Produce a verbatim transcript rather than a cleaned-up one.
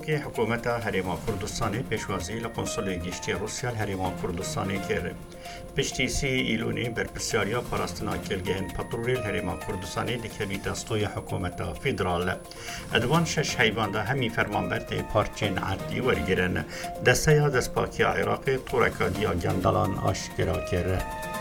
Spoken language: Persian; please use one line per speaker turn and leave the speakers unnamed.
سەرۆکی حکوومەتە هەرێما کوردستانی پێشوازی لە قۆنسڵی گشتی رووسیا هەرێما کوردستانی کرد. پشتی سی ئیلونی بەرپرسیاریا پاراستنا کێلگەهێن پەتڕۆلی هەرێما کوردستانی دەکەوی دەستۆی حکوومەتە فیدرال. ئەدوان شەش هەیڤاندا هەمی فەرمانبەر تێ پارچێن عەردی وەرگرن. دەستەیا دەستپاکیە عێراقی تووڕەکە دیاگەندەڵان ئاشکرا کرد.